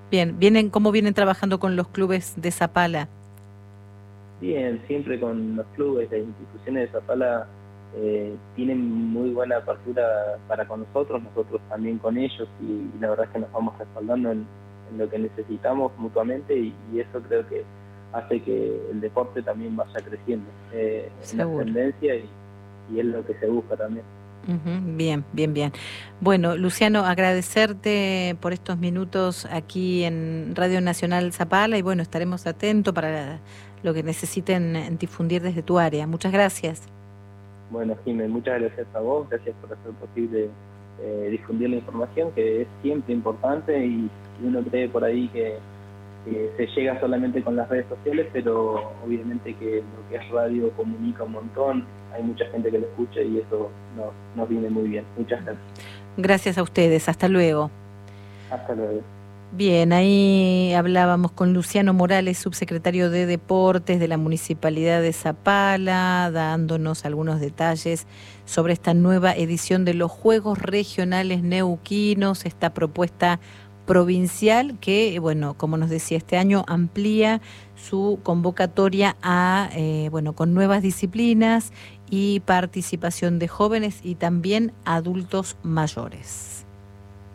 Bien, ¿cómo vienen trabajando con los clubes de Zapala? Bien, siempre con los clubes, las instituciones de Zapala tienen muy buena apertura para con nosotros también con ellos y la verdad es que nos vamos respaldando en lo que necesitamos mutuamente y eso creo que hace que el deporte también vaya creciendo en Seguro. ascendencia y es lo que se busca también. Ujú, bien, bien, bien. Bueno, Luciano, agradecerte por estos minutos aquí en Radio Nacional Zapala y bueno, estaremos atentos para lo que necesiten difundir desde tu área. Muchas gracias. Bueno, Jiménez, muchas gracias a vos, gracias por hacer posible difundir la información, que es siempre importante y uno cree por ahí que se llega solamente con las redes sociales, pero obviamente que lo que es radio comunica un montón, hay mucha gente que lo escucha y eso nos viene muy bien. Muchas gracias. Gracias a ustedes. Hasta luego. Hasta luego. Bien, ahí hablábamos con Luciano Morales, subsecretario de Deportes de la Municipalidad de Zapala, dándonos algunos detalles sobre esta nueva edición de los Juegos Regionales Neuquinos, esta propuesta provincial que, bueno, como nos decía, este año amplía su convocatoria a, bueno, con nuevas disciplinas y participación de jóvenes y también adultos mayores.